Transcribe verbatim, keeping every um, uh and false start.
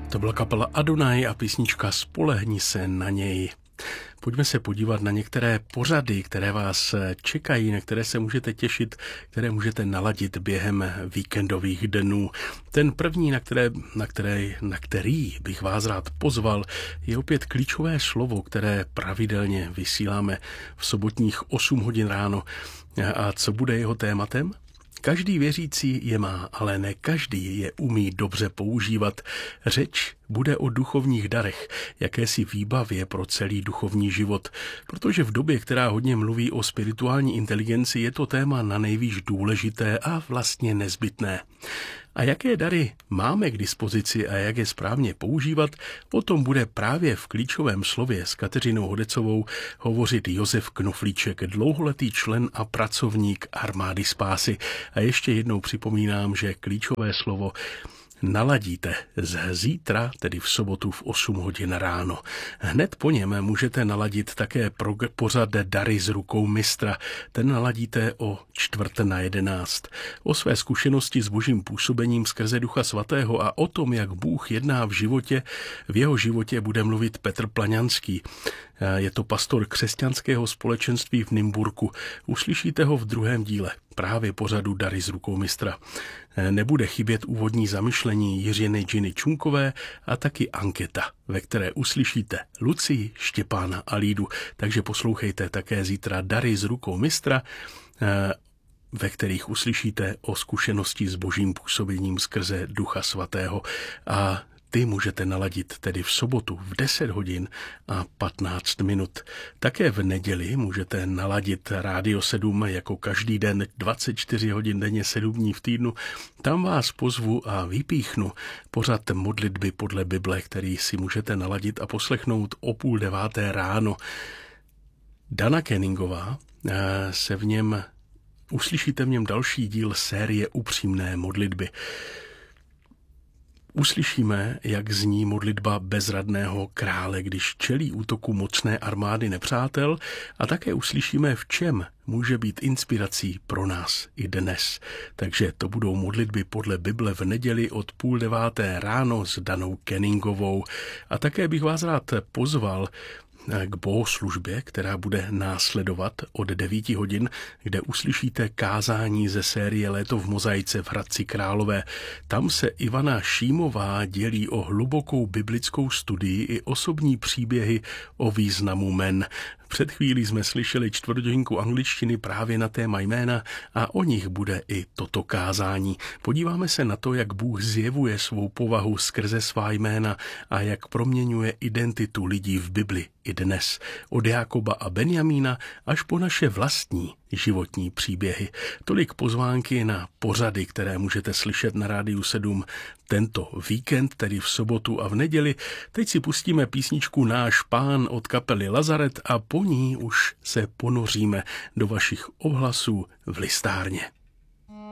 To byla kapela Adonai a písnička Spolehni se na něj. Pojďme se podívat na některé pořady, které vás čekají, na které se můžete těšit, které můžete naladit během víkendových dnů. Ten první, na, které, na, které, na který bych vás rád pozval, je opět klíčové slovo, které pravidelně vysíláme v sobotních osm hodin ráno. A co bude jeho tématem? Každý věřící je má, ale ne každý je umí dobře používat. Řeč bude o duchovních darech, jakési výbavě pro celý duchovní život, protože v době, která hodně mluví o spirituální inteligenci, je to téma nanejvýš důležité a vlastně nezbytné. A jaké dary máme k dispozici a jak je správně používat, o tom bude právě v klíčovém slově s Kateřinou Hodecovou hovořit Josef Knoflíček, dlouholetý člen a pracovník Armády spásy. A ještě jednou připomínám, že klíčové slovo naladíte z zítra, tedy v sobotu v osm hodin ráno. Hned po něm můžete naladit také pořad Dary z rukou mistra. Ten naladíte o čtvrt na jedenáct. O své zkušenosti s božím působením skrze Ducha svatého a o tom, jak Bůh jedná v životě, v jeho životě bude mluvit Petr Plaňanský. Je to pastor křesťanského společenství v Nymburku. Uslyšíte ho v druhém díle, právě pořadu Dary z rukou mistra. Nebude chybět úvodní zamyšlení Jiřiny Džiny Čunkové a taky anketa, ve které uslyšíte Lucii, Štěpána a Lídu. Takže poslouchejte také zítra Dary z rukou mistra, ve kterých uslyšíte o zkušenosti s božím působením skrze Ducha svatého. A ty můžete naladit tedy v sobotu v deset hodin a patnáct minut. Také v neděli můžete naladit Rádio sedm jako každý den, dvacet čtyři hodin denně, sedm dní v týdnu. Tam vás pozvu a vypíchnu pořad modlitby podle Bible, který si můžete naladit a poslechnout o půl deváté ráno. Dana Kenningová se v něm, uslyšíte v něm další díl série Upřímné modlitby. Uslyšíme, jak zní modlitba bezradného krále, když čelí útoku mocné armády nepřátel, a také uslyšíme, v čem může být inspirací pro nás i dnes. Takže to budou modlitby podle Bible v neděli od půl deváté ráno s Danou Kenningovou. A také bych vás rád pozval k bohoslužbě, která bude následovat od devíti hodin, kde uslyšíte kázání ze série Léto v mozaice v Hradci Králové. Tam se Ivana Šímová dělí o hlubokou biblickou studii i osobní příběhy o významu jmen. Před chvílí jsme slyšeli čtvrthodinku angličtiny právě na téma jména a o nich bude i toto kázání. Podíváme se na to, jak Bůh zjevuje svou povahu skrze svá jména a jak proměňuje identitu lidí v Bibli i dnes. Od Jákoba a Benjamína až po naše vlastní životní příběhy. Tolik pozvánky na pořady, které můžete slyšet na Rádiu sedm tento víkend, tedy v sobotu a v neděli. Teď si pustíme písničku Náš Pán od kapely Lazaret a po ní už se ponoříme do vašich ohlasů v listárně.